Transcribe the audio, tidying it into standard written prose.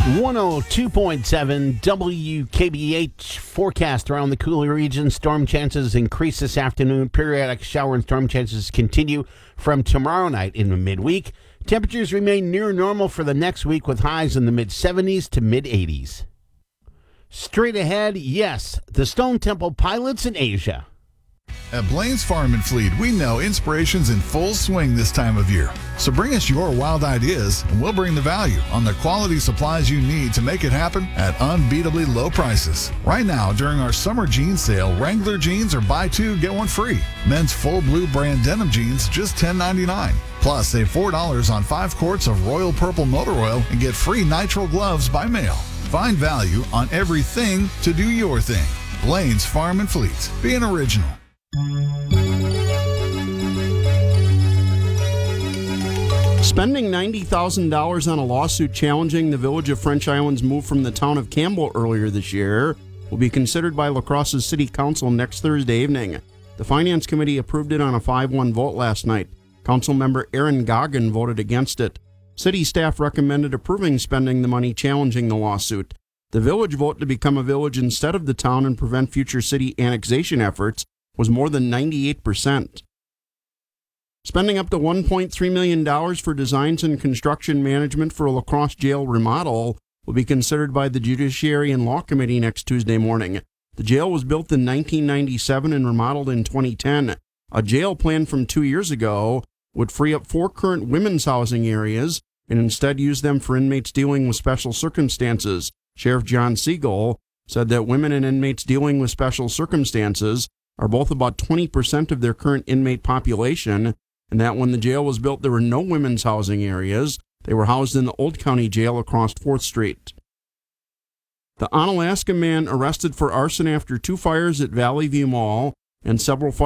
102.7 WKBH forecast around the Coulee region. Storm chances increase this afternoon. Periodic shower and storm chances continue from tomorrow night in the midweek. Temperatures remain near normal for the next week with highs in the mid-70s to mid-80s. Straight ahead, yes, the Stone Temple Pilots in Asia. At Blaine's Farm and Fleet, we know inspiration's in full swing this time of year. So bring us your wild ideas, and we'll bring the value on the quality supplies you need to make it happen at unbeatably low prices. Right now, during our summer jeans sale, Wrangler jeans are buy two, get one free. Men's full blue brand denim jeans, just $10.99. Plus, save $4 on 5 quarts of Royal Purple Motor Oil and get free nitrile gloves by mail. Find value on everything to do your thing. Blaine's Farm and Fleet. Be an original. Spending $90,000 on a lawsuit challenging the Village of French Island's move from the town of Campbell earlier this year will be considered by La Crosse's City Council next Thursday evening. The Finance Committee approved it on a 5-1 vote last night. Councilmember Aaron Goggin voted against it. City staff recommended approving spending the money challenging the lawsuit. The village vote to become a village instead of the town and prevent future city annexation efforts was more than 98%. Spending up to $1.3 million for designs and construction management for a La Crosse jail remodel will be considered by the Judiciary and Law Committee next Tuesday morning. The jail was built in 1997 and remodeled in 2010. A jail plan from 2 years ago would free up 4 current women's housing areas and instead use them for inmates dealing with special circumstances. Sheriff John Siegel said that women and inmates dealing with special circumstances are both about 20% of their current inmate population, and that when the jail was built, there were no women's housing areas. They were housed in the Old County Jail across 4th Street. The Onalaska man arrested for arson after 2 fires at Valley View Mall and several